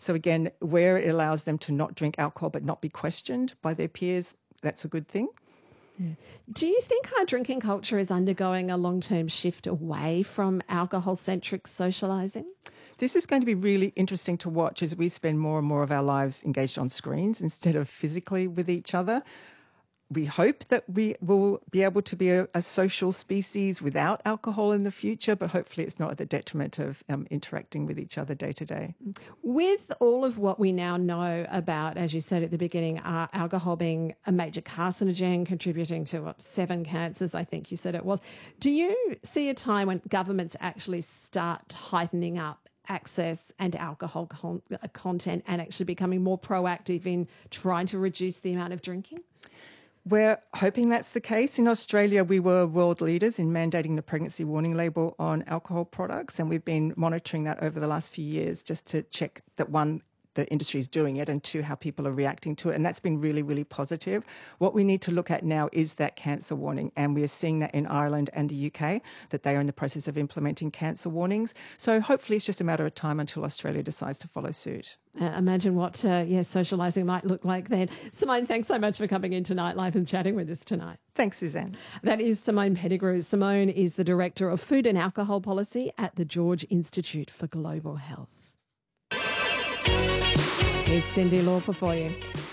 So again, where it allows them to not drink alcohol but not be questioned by their peers, that's a good thing. Do you think our drinking culture is undergoing a long-term shift away from alcohol-centric socialising? This is going to be really interesting to watch as we spend more and more of our lives engaged on screens instead of physically with each other. We hope that we will be able to be a social species without alcohol in the future, but hopefully it's not at the detriment of interacting with each other day to day. With all of what we now know about, as you said at the beginning, alcohol being a major carcinogen, contributing to 7 cancers, I think you said it was, do you see a time when governments actually start tightening up access and alcohol content and actually becoming more proactive in trying to reduce the amount of drinking? We're hoping that's the case. In Australia, we were world leaders in mandating the pregnancy warning label on alcohol products, and we've been monitoring that over the last few years just to check that, one, the industry is doing it, and 2, how people are reacting to it. And that's been really, really positive. What we need to look at now is that cancer warning. And we are seeing that in Ireland and the UK, that they are in the process of implementing cancer warnings. So hopefully it's just a matter of time until Australia decides to follow suit. Imagine what socialising might look like then. Simone, thanks so much for coming into Nightlife and chatting with us tonight. Thanks, Suzanne. That is Simone Pettigrew. Simone is the Director of Food and Alcohol Policy at the George Institute for Global Health. Here's Cyndi Lauper for you.